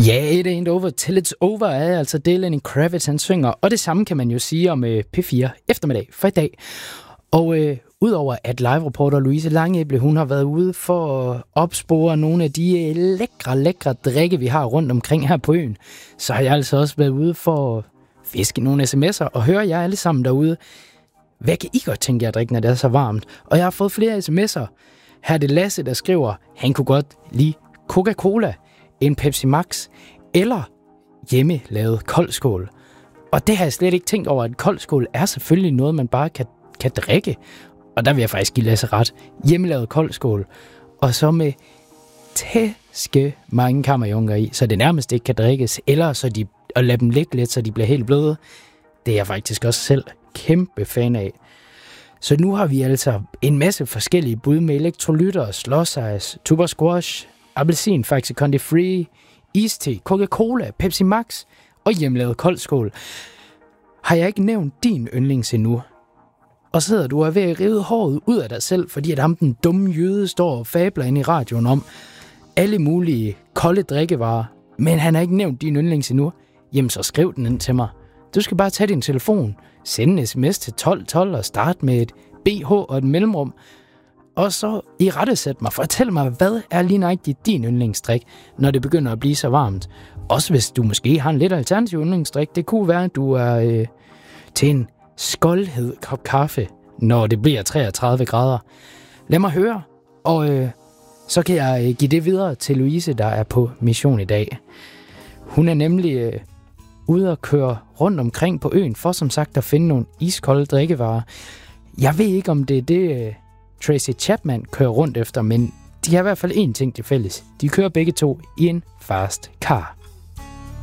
Ja, it ain't over till it's over er altså det, Lenny Kravitz han synger, og det samme kan man jo sige om P4 eftermiddag for i dag. Og udover at live-reporter Louise Langæble, hun har været ude for at opspore nogle af de lækre drikke, vi har rundt omkring her på øen, så har jeg altså også været ude for at fiske nogle sms'er og høre jer alle sammen derude. Hvad kan I godt tænke jer at drikke, når det er så varmt? Og jeg har fået flere sms'er. Her er det Lasse, der skriver, han kunne godt lide Coca-Cola, en Pepsi Max eller hjemmelavet koldskål. Og det har jeg slet ikke tænkt over, at koldskål er selvfølgelig noget, man bare kan drikke. Og der vil jeg faktisk give Lasse ret. Hjemmelavet koldskål. Og så med tæske mange kammerjunker i, så det nærmest ikke kan drikkes. Eller så og lade dem ligge lidt, så de bliver helt bløde. Det er jeg faktisk også selv kæmpe fan af. Så nu har vi altså en masse forskellige bud med elektrolytter, slåsice, tuber squash, appelsin, Faxe Kondi Free, iste, Coca-Cola, Pepsi Max og hjemmelavet koldskål. Har jeg ikke nævnt din yndlings endnu? Og sidder du og er ved at rive håret ud af dig selv, fordi at ham den dumme jøde står og fabler ind i radioen om alle mulige kolde drikkevarer, men han har ikke nævnt din yndlings endnu? Jamen så skriv den ind til mig. Du skal bare tage din telefon, sende en sms til 1212 og starte med et BH og et mellemrum. Og så irettesæt mig. Fortæl mig, hvad er lige nøjagtigt din yndlingsdrik, når det begynder at blive så varmt. Også hvis du måske har en lidt alternativ yndlingsdrik. Det kunne være, at du er til en skoldhed kop kaffe, når det bliver 33 grader. Lad mig høre, og så kan jeg give det videre til Louise, der er på mission i dag. Hun er nemlig ude at køre rundt omkring på øen, for som sagt at finde nogle iskolde drikkevarer. Jeg ved ikke, om det er det, Tracy Chapman kører rundt efter, men de har i hvert fald én ting til fælles. De kører begge to i en fast car.